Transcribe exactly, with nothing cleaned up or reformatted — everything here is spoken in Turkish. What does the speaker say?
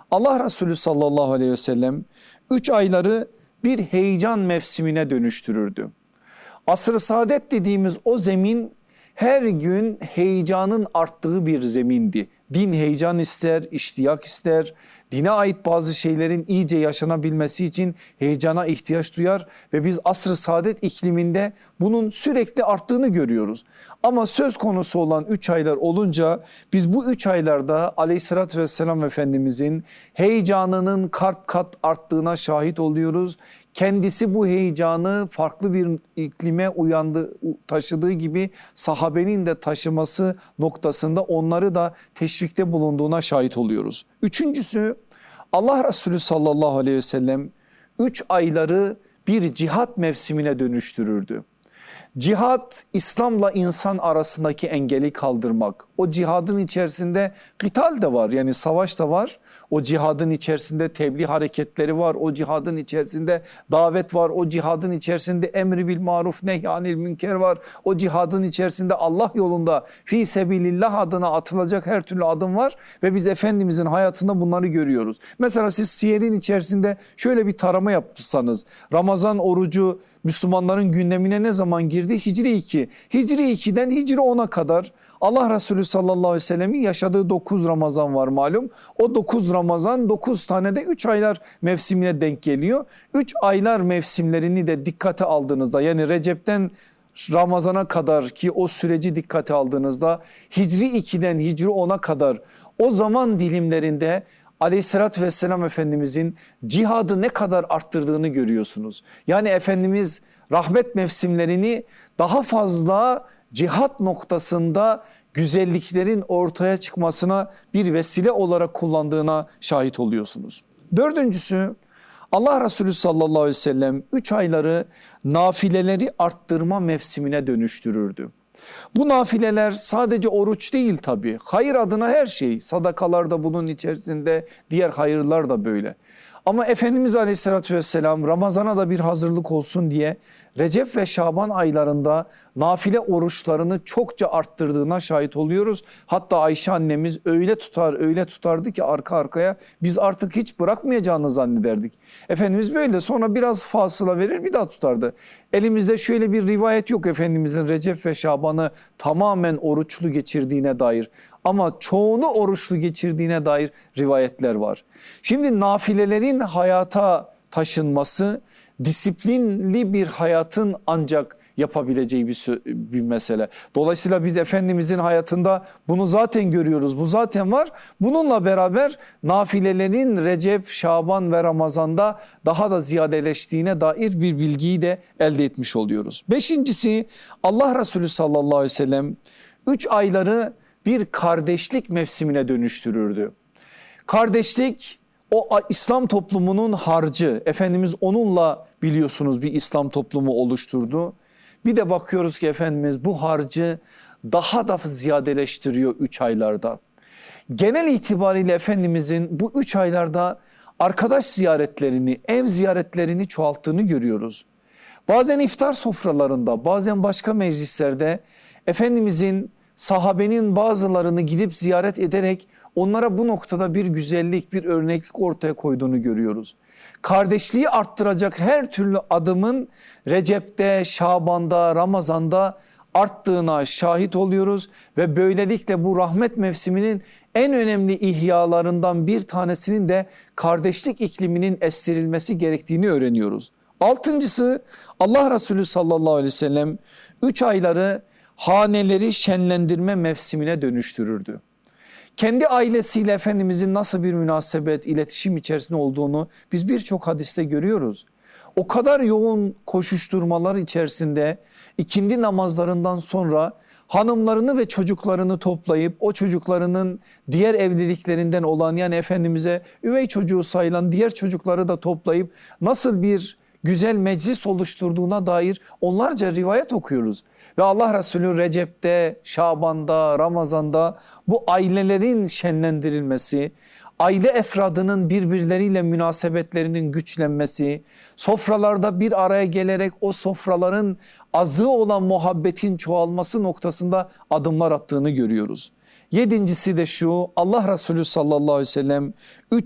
Allah Resulü sallallahu aleyhi ve sellem üç ayları bir heyecan mevsimine dönüştürürdü. Asr-ı saadet dediğimiz o zemin her gün heyecanın arttığı bir zemindi. Din heyecan ister, iştiyak ister. Dine ait bazı şeylerin iyice yaşanabilmesi için heyecana ihtiyaç duyar ve biz asr-ı saadet ikliminde bunun sürekli arttığını görüyoruz. Ama söz konusu olan üç aylar olunca biz bu üç aylarda aleyhissalatü vesselam Efendimizin heyecanının kat kat arttığına şahit oluyoruz. Kendisi bu heyecanı farklı bir iklime uyandı, taşıdığı gibi sahabenin de taşıması noktasında onları da teşvikte bulunduğuna şahit oluyoruz. Üçüncüsü, Allah Resulü sallallahu aleyhi ve sellem üç ayları bir cihat mevsimine dönüştürürdü. Cihat, İslam'la insan arasındaki engeli kaldırmak. O cihadın içerisinde kıtal da var, yani savaş da var. O cihadın içerisinde tebliğ hareketleri var. O cihadın içerisinde davet var. O cihadın içerisinde emri bil maruf nehyanil münker var. O cihadın içerisinde Allah yolunda fi sebilillah adına atılacak her türlü adım var. Ve biz Efendimizin hayatında bunları görüyoruz. Mesela siz siyerin içerisinde şöyle bir tarama yapsanız, Ramazan orucu Müslümanların gündemine ne zaman girdi? Hicri iki. Hicri iki'den Hicri on'a kadar Allah Resulü sallallahu aleyhi ve sellemin yaşadığı dokuz Ramazan var malum. O dokuz Ramazan dokuz tane de üç aylar mevsimine denk geliyor. üç aylar mevsimlerini de dikkate aldığınızda, yani Recep'ten Ramazan'a kadar ki o süreci dikkate aldığınızda Hicri iki'den Hicri on'a kadar o zaman dilimlerinde Aleyhissalatü vesselam Efendimizin cihadı ne kadar arttırdığını görüyorsunuz. Yani Efendimiz rahmet mevsimlerini daha fazla cihat noktasında güzelliklerin ortaya çıkmasına bir vesile olarak kullandığına şahit oluyorsunuz. Dördüncüsü, Allah Resulü sallallahu aleyhi ve sellem üç ayları nafileleri arttırma mevsimine dönüştürürdü. Bu nafileler sadece oruç değil tabii. Hayır adına her şey. Sadakalar da bunun içerisinde, diğer hayırlar da böyle. Ama Efendimiz Aleyhisselatü Vesselam Ramazan'a da bir hazırlık olsun diye Recep ve Şaban aylarında nafile oruçlarını çokça arttırdığına şahit oluyoruz. Hatta Ayşe annemiz öyle tutar öyle tutardı ki arka arkaya biz artık hiç bırakmayacağını zannederdik. Efendimiz böyle sonra biraz fasıla verir bir daha tutardı. Elimizde şöyle bir rivayet yok Efendimizin Recep ve Şaban'ı tamamen oruçlu geçirdiğine dair. Ama çoğunu oruçlu geçirdiğine dair rivayetler var. Şimdi nafilelerin hayata taşınması disiplinli bir hayatın ancak yapabileceği bir, bir mesele. Dolayısıyla biz Efendimizin hayatında bunu zaten görüyoruz. Bu zaten var. Bununla beraber nafilelerin Recep, Şaban ve Ramazan'da daha da ziyadeleştiğine dair bir bilgiyi de elde etmiş oluyoruz. Beşincisi, Allah Resulü sallallahu aleyhi ve sellem üç ayları bir kardeşlik mevsimine dönüştürürdü. Kardeşlik o İslam toplumunun harcı. Efendimiz onunla biliyorsunuz bir İslam toplumu oluşturdu. Bir de bakıyoruz ki Efendimiz bu harcı daha da ziyadeleştiriyor üç aylarda. Genel itibariyle Efendimizin bu üç aylarda arkadaş ziyaretlerini, ev ziyaretlerini çoğalttığını görüyoruz. Bazen iftar sofralarında, bazen başka meclislerde Efendimizin sahabenin bazılarını gidip ziyaret ederek onlara bu noktada bir güzellik, bir örneklik ortaya koyduğunu görüyoruz. Kardeşliği arttıracak her türlü adımın Recep'te, Şaban'da, Ramazan'da arttığına şahit oluyoruz ve böylelikle bu rahmet mevsiminin en önemli ihyalarından bir tanesinin de kardeşlik ikliminin estirilmesi gerektiğini öğreniyoruz. Altıncısı, Allah Resulü sallallahu aleyhi ve sellem üç ayları haneleri şenlendirme mevsimine dönüştürürdü. Kendi ailesiyle Efendimizin nasıl bir münasebet, iletişim içerisinde olduğunu biz birçok hadiste görüyoruz. O kadar yoğun koşuşturmalar içerisinde ikindi namazlarından sonra hanımlarını ve çocuklarını toplayıp o çocuklarının diğer evliliklerinden olan, yani Efendimiz'e üvey çocuğu sayılan diğer çocukları da toplayıp nasıl bir güzel meclis oluşturduğuna dair onlarca rivayet okuyoruz. Ve Allah Resulü Recep'te, Şaban'da, Ramazan'da bu ailelerin şenlendirilmesi, aile efradının birbirleriyle münasebetlerinin güçlenmesi, sofralarda bir araya gelerek o sofraların azığı olan muhabbetin çoğalması noktasında adımlar attığını görüyoruz. Yedincisi de şu, Allah Resulü sallallahu aleyhi ve sellem üç